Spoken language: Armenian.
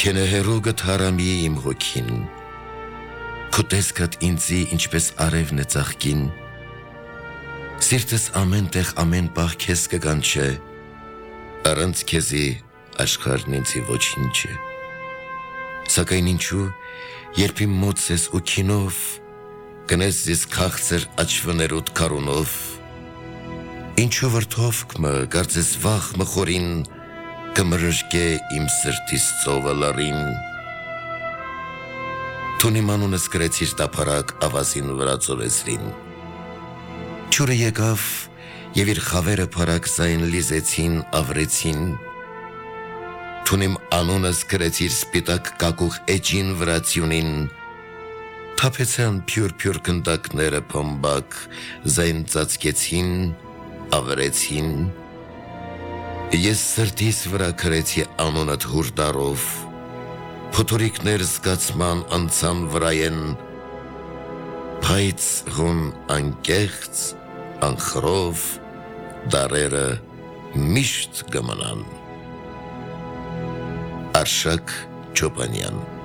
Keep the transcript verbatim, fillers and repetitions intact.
Քենեհերու գթարամի իմ հոգին, քո տեսքդ ինձի ինչպես արևն է ծաղկին, սիրտս ամեն տեղ ամեն պահ քեզ կկանչե, առանց քեզի աշխարհն ինձի ոչինչ է, սակայն ինչու, երբ իմ մոտ ես ու քինով, կնես զիս քաղցր աչվներուդ կարունով, ինչու վրդովք մը, կարծես վախ մը խորին, կմրժկե իմ սրտիս ծովը լարին, Տուն իմ անունս գրեցիր տափարակ ավազին վրա ծորեցրին, Չուրը եկավ և իր խավերը փարակ զայն լիզեցին ավրեցին, Տուն իմ անունս գրեցիր սպիտակ կակուղ էջին վրա ծյունին, Թափեցան փյուր-փյուր գնդակները փամբակ, զայն ծածկեցին, ավրեցին, Ես սրտիս վրա քրեցի անունդ հուրդարով, Փոթորիկներ զգացման անցան վրայեն, Բայց հոն անկեղծ, անխրով, դարերը միշտ գմնան, Արշակ Չոպանյան